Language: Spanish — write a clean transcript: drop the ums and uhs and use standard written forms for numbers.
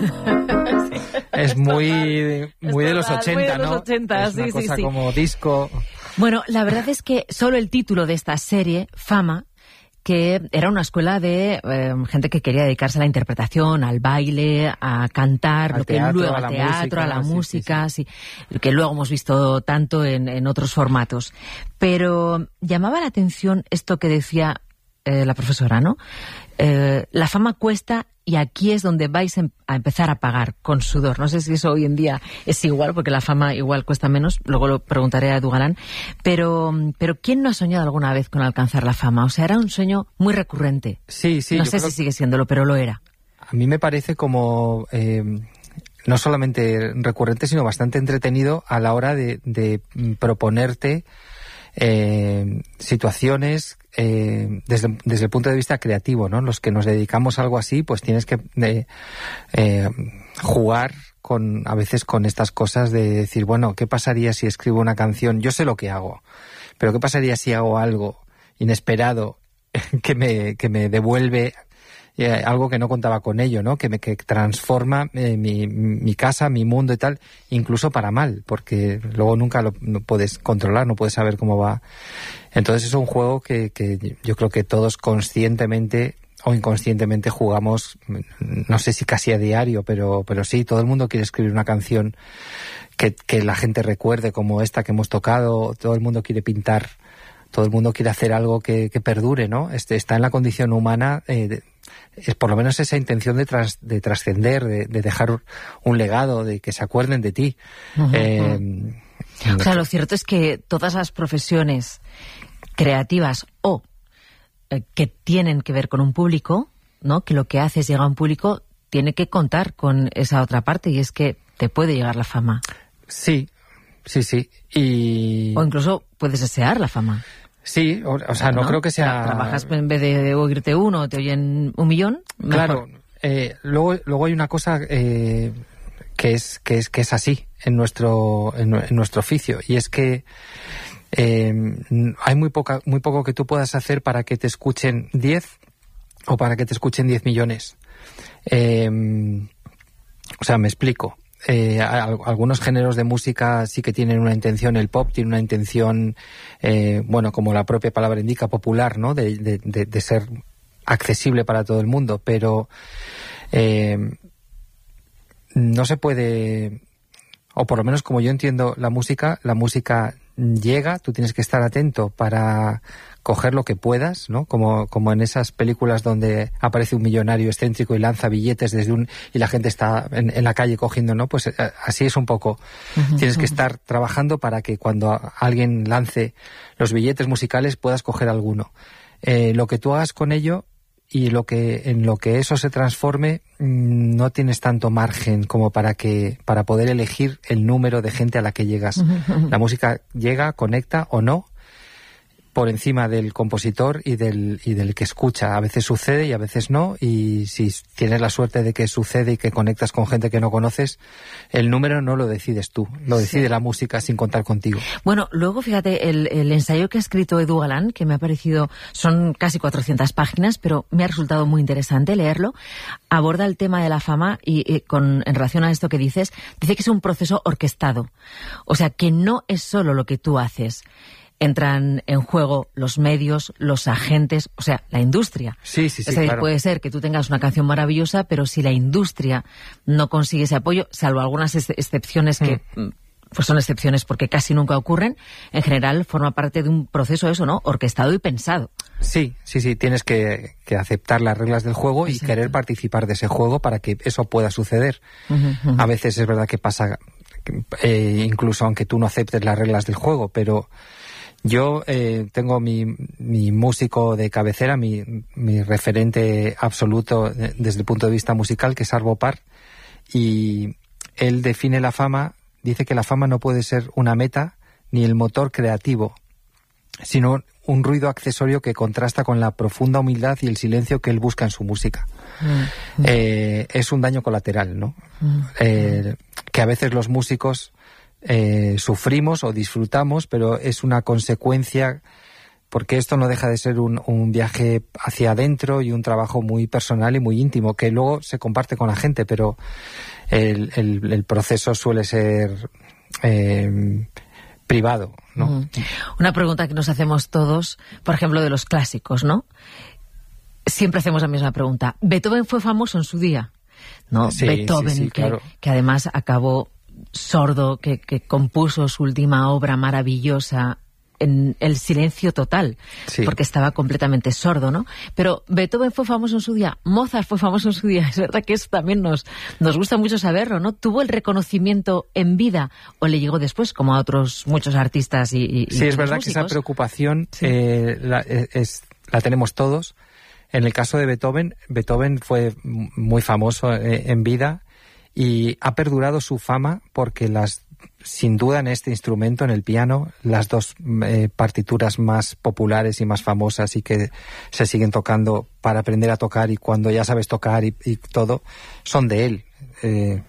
Es muy de los 80, muy de los ¿no? 80, es una sí, cosa sí. como disco. Bueno, la verdad es que solo el título de esta serie, Fama, que era una escuela de gente que quería dedicarse a la interpretación, al baile, a cantar, Al lo que teatro, luego a al la teatro, a la música, música, sí, que luego hemos visto tanto en otros formatos. Pero llamaba la atención esto que decía la profesora, ¿no? La fama cuesta y aquí es donde vais a empezar a pagar con sudor. No sé si eso hoy en día es igual, porque la fama igual cuesta menos, luego lo preguntaré a Edu Galán, pero ¿quién no ha soñado alguna vez con alcanzar la fama? O sea, era un sueño muy recurrente. Sí, no sé si sigue siéndolo, pero lo era. A mí me parece como no solamente recurrente, sino bastante entretenido a la hora de proponerte situaciones desde el punto de vista creativo, ¿no? Los que nos dedicamos a algo así, pues tienes que jugar a veces con estas cosas de decir, bueno, ¿qué pasaría si escribo una canción? Yo sé lo que hago, pero ¿qué pasaría si hago algo inesperado que me devuelve algo que no contaba con ello, ¿no? Que transforma mi casa, mi mundo y tal, incluso para mal, porque luego nunca lo puedes controlar, no puedes saber cómo va. Entonces es un juego que yo creo que todos conscientemente o inconscientemente jugamos, no sé si casi a diario, pero sí, todo el mundo quiere escribir una canción que la gente recuerde como esta que hemos tocado, todo el mundo quiere pintar, todo el mundo quiere hacer algo que perdure, ¿no? Está en la condición humana, es por lo menos esa intención de trascender, de dejar un legado, de que se acuerden de ti. O sea, lo cierto es que todas las profesiones creativas o que tienen que ver con un público, ¿no? Que lo que hace es llegar a un público, tiene que contar con esa otra parte, y es que te puede llegar la fama. Sí. O incluso puedes desear la fama. Sí, o sea, no creo que sea... Trabajas, en vez de oírte uno, te oyen 1 millón. Mejor. Claro, luego hay una cosa que es así en nuestro oficio, y es que hay muy poco que tú puedas hacer para que te escuchen 10 o para que te escuchen 10 millones. O sea, me explico. Algunos géneros de música sí que tienen una intención, el pop tiene una intención, bueno, como la propia palabra indica, popular, ¿no? De ser accesible para todo el mundo, pero no se puede, o por lo menos como yo entiendo la música llega, tú tienes que estar atento para coger lo que puedas, ¿no? Como en esas películas donde aparece un millonario excéntrico y lanza billetes y la gente está en la calle cogiendo, ¿no? Pues así es un poco. Tienes que estar trabajando para que cuando alguien lance los billetes musicales puedas coger alguno. Lo que tú hagas con ello y en lo que eso se transforme, no tienes tanto margen como para poder elegir el número de gente a la que llegas. La música llega, conecta o no, por encima del compositor y del que escucha. A veces sucede y a veces no, y si tienes la suerte de que sucede y que conectas con gente que no conoces, el número no lo decides tú, lo decide la música sin contar contigo. Bueno, luego fíjate, el ensayo que ha escrito Edu Galán, que me ha parecido, son casi 400 páginas, pero me ha resultado muy interesante leerlo, aborda el tema de la fama y en relación a esto que dice que es un proceso orquestado. O sea, que no es solo lo que tú haces. Entran en juego los medios, los agentes, o sea, la industria. Sí, es decir, claro. Puede ser que tú tengas una canción maravillosa, pero si la industria no consigue ese apoyo, salvo algunas excepciones que pues son excepciones porque casi nunca ocurren, en general forma parte de un proceso eso, ¿no? Orquestado y pensado. Sí, tienes que aceptar las reglas del juego. Exacto. Y querer participar de ese juego para que eso pueda suceder. A veces es verdad que pasa, incluso aunque tú no aceptes las reglas del juego, pero... Yo tengo mi músico de cabecera, mi referente absoluto desde el punto de vista musical, que es Arvo Pärt, y él define la fama, dice que la fama no puede ser una meta ni el motor creativo, sino un ruido accesorio que contrasta con la profunda humildad y el silencio que él busca en su música. Es un daño colateral, ¿no? Que a veces los músicos... sufrimos o disfrutamos, pero es una consecuencia porque esto no deja de ser un viaje hacia adentro y un trabajo muy personal y muy íntimo, que luego se comparte con la gente, pero el proceso suele ser privado, ¿no? Una pregunta que nos hacemos todos, por ejemplo, de los clásicos, ¿no? Siempre hacemos la misma pregunta. ¿Beethoven fue famoso en su día? No, sí, Beethoven, sí, claro. que además acabó sordo, que compuso su última obra maravillosa en el silencio total, porque estaba completamente sordo, ¿no? Pero Beethoven fue famoso en su día, Mozart fue famoso en su día, es verdad que eso también nos gusta mucho saberlo, ¿no? ¿Tuvo el reconocimiento en vida o le llegó después, como a otros muchos artistas y sí, es verdad músicos? que esa preocupación la tenemos todos. En el caso de Beethoven fue muy famoso en vida y ha perdurado su fama porque sin duda en este instrumento, en el piano, las dos partituras más populares y más famosas y que se siguen tocando para aprender a tocar y cuando ya sabes tocar y todo, son de él.